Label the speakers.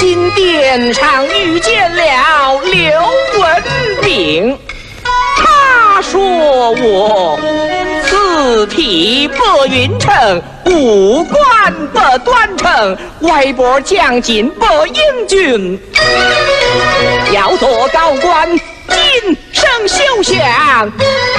Speaker 1: 今殿上遇见了刘文炳，他说我字体不匀称，五官不端正，外伯将军不英俊，要做高官，今生休想。